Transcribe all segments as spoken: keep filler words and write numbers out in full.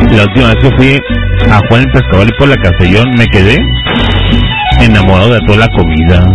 La última vez que fui a Juan el Pescador y por la Castellón me quedé enamorado de toda la comida.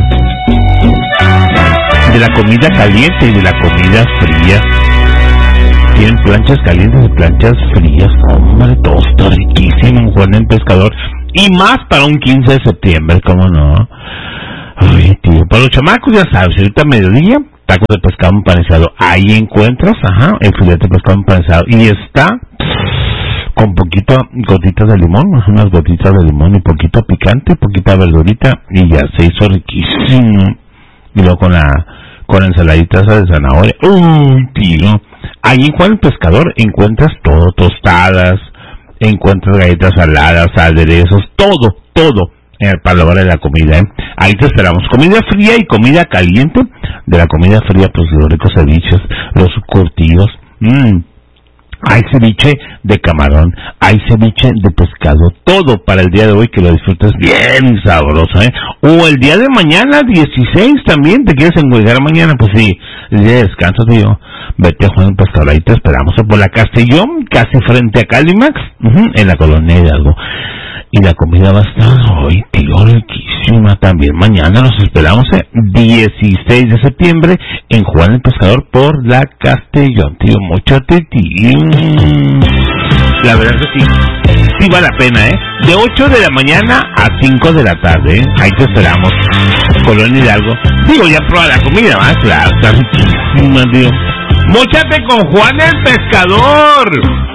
De la comida caliente y de la comida fría. Tienen planchas calientes y planchas frías. Hombre, todo está riquísimo en Juan el Pescador. Y más para un quince de septiembre, ¿cómo no? Ay, tío, para los chamacos ya sabes, ahorita mediodía, tacos de pescado empanizado. Ahí encuentras, ajá, el filete de pescado empanizado. Y está con poquito, gotitas de limón, unas gotitas de limón y poquito picante, poquita verdurita. Y ya se hizo riquísimo. Y luego con la, con ensaladitas de zanahoria. Uy, tío. Ahí en Juan el Pescador encuentras todo, tostadas, encuentras galletas saladas, aderezos, todo, todo. Para la hora de la comida, ¿eh? Ahí te esperamos. Comida fría y comida caliente. De la comida fría, pues los ricos ceviches, los curtidos. Mmm. Hay ceviche de camarón, hay ceviche de pescado. Todo para el día de hoy que lo disfrutes bien sabroso, ¿eh? O el día de mañana, dieciséis, también. ¿Te quieres enguegar mañana? Pues sí, el día de descanso, tío. Vete a Juan el Pescador, ahí te esperamos. Por la Castellón, casi frente a Calimax, uh-huh, en la colonia Hidalgo. Y la comida va a estar hoy, tío, riquísima también. Mañana los esperamos, ¿eh? dieciséis de septiembre en Juan el Pescador por la Castellón, tío. Móchate, tío. La verdad que sí, sí vale la pena, ¿eh? De ocho de la mañana a cinco de la tarde, ¿eh? Ahí te esperamos. Colonia Hidalgo. Digo, ya prueba la comida, más claro, está riquísima, tío. Móchate con Juan el Pescador.